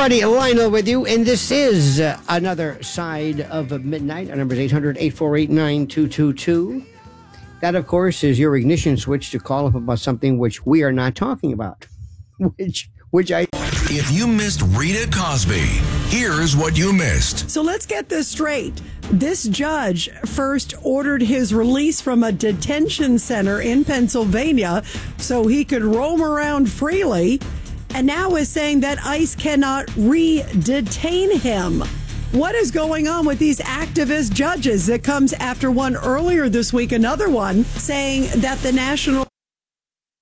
righty, Lionel with you, and this is another side of midnight. Our number is 800-848-9222. That, of course, is your ignition switch to call up about something which we are not talking about. If you missed Rita Cosby, here's what you missed. So let's get this straight. This judge first ordered his release from a detention center in Pennsylvania so he could roam around freely, and now is saying that ICE cannot re-detain him. What is going on with these activist judges? That comes after one earlier this week, another one saying that the National